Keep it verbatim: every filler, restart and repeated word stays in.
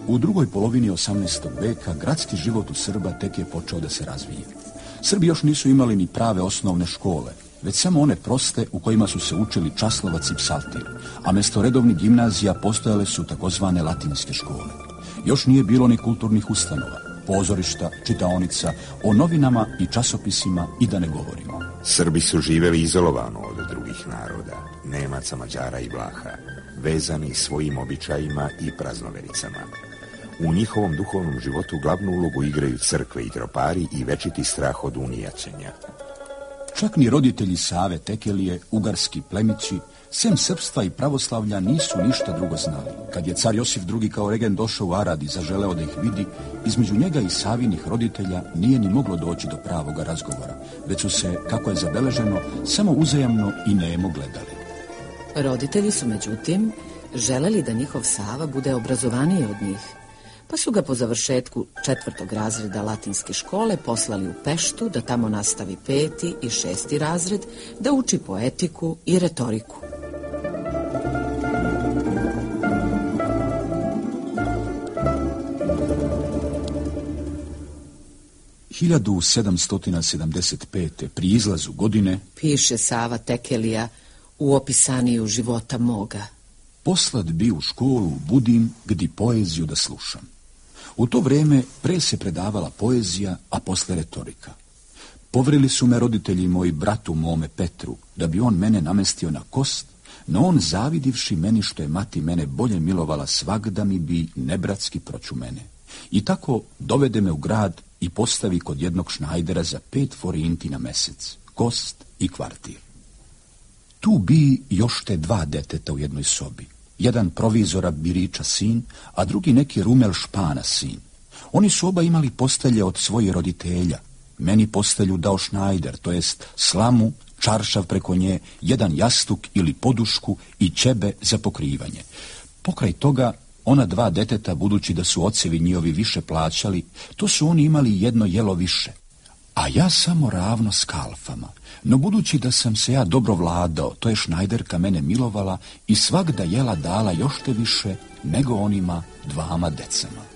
U drugoj polovini osamnaestog veka gradski život u Srba tek je počeo da se razvije. Srbi još nisu imali ni prave osnovne škole, već samo one proste u kojima su se učili časlovac i psaltir, a mjesto redovnih gimnazija postojale su takozvane latinske škole. Još nije bilo ni kulturnih ustanova, pozorišta, čitaonica, o novinama i časopisima i da ne govorimo. Srbi su živjeli izolovano od drugih naroda, Nemaca, Mađara i Vlaha, vezani svojim običajima i praznovericama. U njihovom duhovnom životu glavnu ulogu igraju crkve i tropari i večiti strah od unijaćenja. Čak ni roditelji Save Tekelije, ugarski plemići, sem srpstva i pravoslavlja nisu ništa drugo znali. Kad je car Josif drugi kao regent došao u Arad i zaželeo da ih vidi, između njega i Savinih roditelja nije ni moglo doći do pravoga razgovora, već su se, kako je zabeleženo, samo uzajamno i nemo gledali. Roditelji su, međutim, želeli da njihov Sava bude obrazovaniji od njih, pa su ga po završetku četvrtog razreda latinske škole poslali u Peštu da tamo nastavi peti i šesti razred, da uči poetiku i retoriku. hiljadu sedamsto sedamdeset pete. pri izlazu godine, piše Sava Tekelija u opisaniju života moga, poslad bi u školu budim gdi poeziju da slušam. U to vreme pre se predavala poezija, a posle retorika. Povrili su me roditelji moji bratu mome Petru, da bi on mene namestio na kost, no on zavidivši meni što je mati mene bolje milovala svagda mi bi nebratski proću mene. I tako dovede me u grad i postavi kod jednog šnajdera za pet forinti na mesec, kost i kvartir. Tu bi još te dva deteta u jednoj sobi. Jedan provizora Biriča sin, a drugi neki Rumel Špana sin. Oni su oba imali postelje od svojih roditelja. Meni postelju dao šnajder, to jest slamu, čaršav preko nje, jedan jastuk ili podušku i ćebe za pokrivanje. Pokraj toga, ona dva deteta, budući da su ocevi njihovi više plaćali, to su oni imali jedno jelo više. A ja samo ravno s kalfama. No budući da sam se ja dobro vladao, to je šnajderka mene milovala i svagda jela dala još te više nego onima dvama decama.